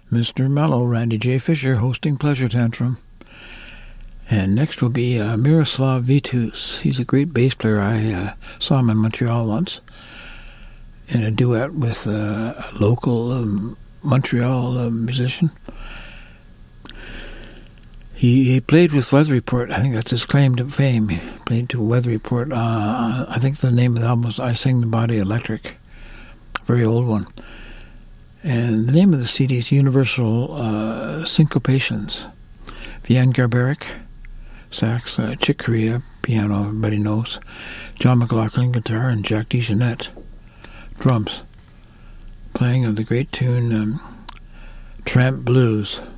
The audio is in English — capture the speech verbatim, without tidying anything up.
Mister Mellow, Randy J. Fisher, hosting Pleasure Tantrum. And next will be uh, Miroslav Vitus. He's a great bass player. I uh, saw him in Montreal once in a duet with uh, a local um, Montreal uh, musician. He, he played with Weather Report. I think that's his claim to fame. He played to Weather Report. Uh, I think the name of the album was I Sing the Body Electric. Very old one. And the name of the C D is Universal uh, Syncopations. Vian Garbarek, sax, uh, Chick Corea, piano, everybody knows. John McLaughlin, guitar, and Jack DeJohnette, drums. Playing of the great tune um, Tramp Blues.